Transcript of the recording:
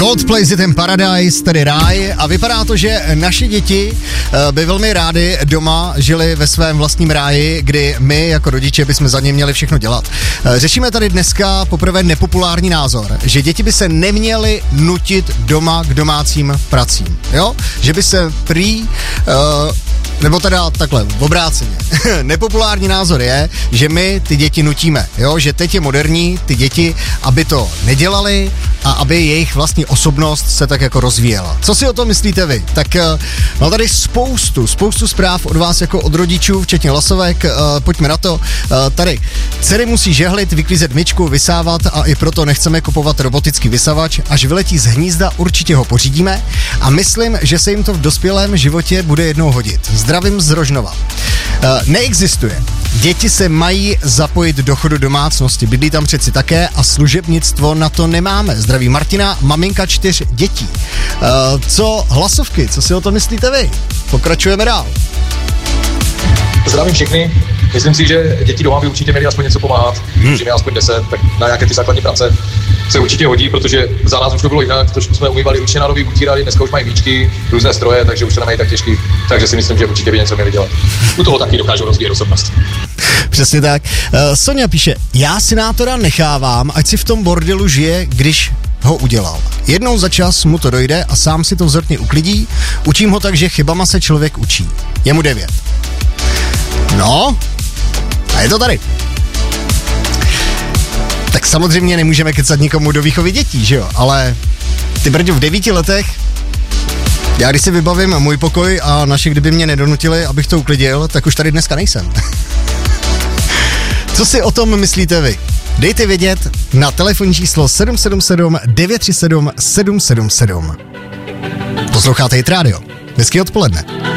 Coldplay Is It in Paradise, tedy ráj, a vypadá to, že naše děti by velmi rády doma žili ve svém vlastním ráji, kdy my jako rodiče bychom za ně měli všechno dělat. Řešíme tady dneska poprvé nepopulární názor, že děti by se neměly nutit doma k domácím pracím, jo? Že by se prý... nebo teda takhle, obráceně. Nepopulární názor je, že my ty děti nutíme, jo? Že teď je moderní ty děti, aby to nedělali a aby jejich vlastní osobnost se tak jako rozvíjela. Co si o tom myslíte vy? Tak mám tady spoustu zpráv od vás jako od rodičů, včetně hlasovek, pojďme na to. Tady, dcery musí žehlit, vyklízet myčku, vysávat a i proto nechceme kupovat robotický vysavač, až vyletí z hnízda, určitě ho pořídíme a myslím, že se jim to v dospělém životě bude jednou hodit. Zdravím z Rožnova. Neexistuje. Děti se mají zapojit do chodu domácnosti, bydlí tam přeci také a služebnictvo na to nemáme. Zdraví Martina, maminka 4 dětí. Co hlasovky, co si o to myslíte vy? Pokračujeme dál. Zdravím všechny. Myslím si, že děti doma by určitě měly aspoň něco pomáhat. Když je aspoň 10, tak na nějaké ty základní práce se určitě hodí, protože za nás už to bylo jinak, to jsme umývali ručně na nový, utírali, dneska už mají míčky, různé stroje, takže už se nemají tak těžký, takže si myslím, že určitě by něco měli dělat. U toho taky dokážou rozvíjet osobnost. Přesně tak. Sonja píše, já senátora nechávám, ať si v tom bordelu žije, když ho udělal. Jednou za čas mu to dojde a sám si to vzorně uklidí, učím ho tak, že chybama se člověk učí. Je mu 9. No, a je to tady. Tak samozřejmě nemůžeme kecat nikomu do výchovy dětí, že jo? Ale ty brďo, v 9 letech, já když si vybavím můj pokoj a naši, kdyby mě nedonutili, abych to uklidil, tak už tady dneska nejsem. Co si o tom myslíte vy? Dejte vědět na telefonní číslo 777 937 777. Posloucháte Hit Radio. Hezký odpoledne.